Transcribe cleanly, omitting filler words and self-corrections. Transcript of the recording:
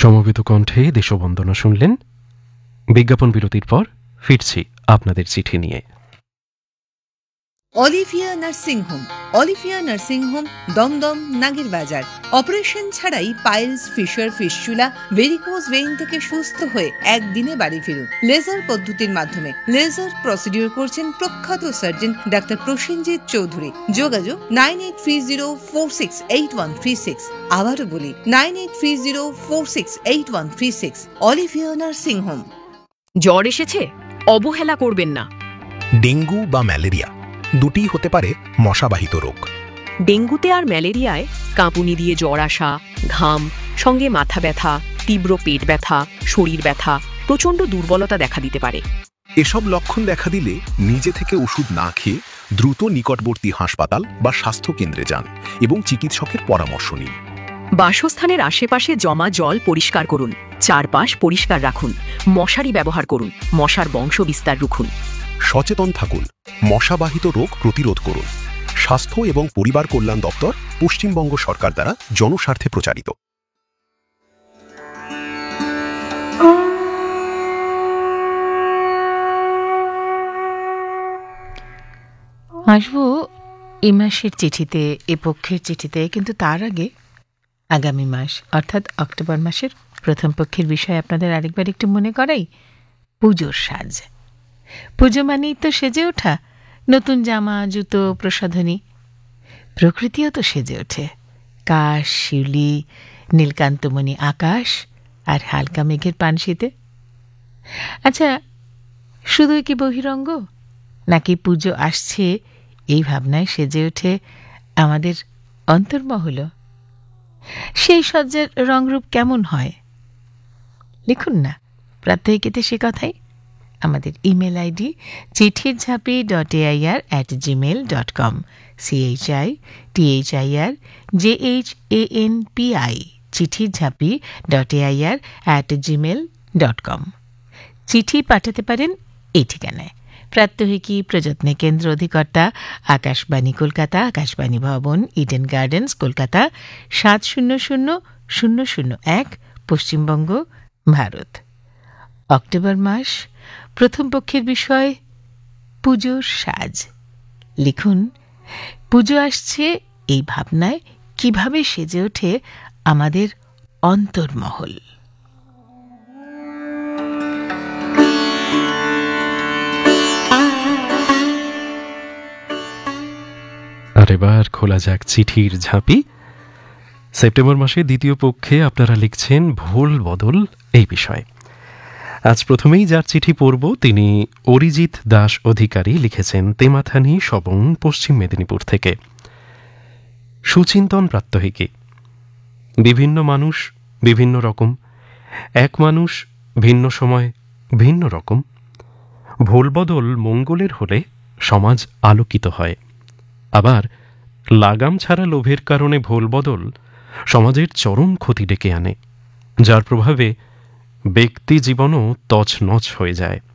সমবেত কণ্ঠে দেশবন্দনা শুনলেন। বিজ্ঞাপন বিরতির পর ফিরছি আপনাদের চিঠি নিয়ে। Olivia nursing home. Olivia nursing home, Dumdum, নাগের বাজার। অপারেশন ছাড়াই piles, fisher, fistula, varicose vein থেকে সুস্থ হয়ে একদিনে বাড়ি ফিরুন লেজার পদ্ধতির মাধ্যমে। লেজার প্রসিডিউর করছেন প্রখ্যাত সার্জন ডাক্তার প্রসেনজিৎ চৌধুরী। যোগাযোগ 9830468136। আবারও বলি 9830468136। Olivia nursing home. জ্বর এসেছে? অবহেলা করবেন না। ডেঙ্গু বা ম্যালেরিয়া দুটিই হতে পারে মশাবাহিত রোগ। ডেঙ্গুতে আর ম্যালেরিয়ায় কাঁপুনি দিয়ে জ্বর আসা, ঘাম, সঙ্গে মাথা ব্যথা, তীব্র পেট ব্যথা, শরীর ব্যথা, প্রচণ্ড দুর্বলতা দেখা দিতে পারে। এসব লক্ষণ দেখা দিলে নিজে থেকে ওষুধ না খেয়ে দ্রুত নিকটবর্তী হাসপাতাল বা স্বাস্থ্যকেন্দ্রে যান এবং চিকিৎসকের পরামর্শ নিন। বাসস্থানের আশেপাশে জমা জল পরিষ্কার করুন, চারপাশ পরিষ্কার রাখুন, মশারি ব্যবহার করুন, মশার বংশ বিস্তার রুখুন। সচেতন থাকুন, মশাবাহিত রোগ প্রতিরোধ করুন। স্বাস্থ্য এবং পরিবার কল্যাণ দপ্তর, পশ্চিমবঙ্গ সরকার দ্বারা জনস্বার্থে প্রচারিত। আসবো এই মাসের চিঠিতে, এ পক্ষের চিঠিতে, কিন্তু তার আগে আগামী মাস অর্থাৎ অক্টোবর মাসের প্রথম পক্ষের বিষয়ে আপনাদের আরেকবার একটু মনে করাই। পুজোর সাজ। পুজো মানেই তো সেজে ওঠা, নতুন জামা, জুতো, প্রসাধনী। প্রকৃতিও তো সেজে ওঠে। কাশ, শিউলি, নীলকান্তমণি আকাশ আর হালকা মেঘের পানশিতে। আচ্ছা, শুধুই কি বহিরঙ্গ, নাকি পুজো আসছে এই ভাবনায় সেজে ওঠে আমাদের অন্তর্মহলও? সেই সজ্জার রংরূপ কেমন হয়? লিখুন না প্রাত্যহিকীতে সে কথাই। আমাদের email ID chithirjhapi.air@gmail.com, CHITHIRJHANPI chithirjhapi.air@gmail.com। চিঠি পাঠাতে পারেন এই ঠিকানায়। প্রাত্যহিকী, প্রযত্নে কেন্দ্র, অধিকর্তা আকাশবাণী কলকাতা, আকাশবাণী ভবন, Eden gardens, Kolkata 700001, Paschimbanga, Bharat. October মাস, প্রথম পক্ষের বিষয় পুজোর সাজ। লিখুন, পুজো আসছে এই ভাবনায় কিভাবে সেজে ওঠে আমাদের অন্তর্মহল। আর এবার খোলা যাক চিঠির ঝাঁপি। সেপ্টেম্বর মাসে দ্বিতীয় পক্ষে আপনারা লিখছেন ভুল বদল এই বিষয়ে। আজ প্রথমেই যার চিঠি পড়ব তিনি অরিজিৎ দাস অধিকারী। লিখেছেন তেমাথানি, সবং, পশ্চিম মেদিনীপুর থেকে। সুচিন্তন প্রাত্যহিকী। বিভিন্ন মানুষ বিভিন্ন রকম, এক মানুষ ভিন্ন সময় ভিন্ন রকম। ভুল বদল মঙ্গলের হলে সমাজ আলোকিত হয়। আবার লাগাম ছাড়া লোভের কারণে ভুল বদল সমাজের চরম ক্ষতি ডেকে আনে, যার প্রভাবে ব্যক্তি জীবনও তছনছ হয়ে যায়।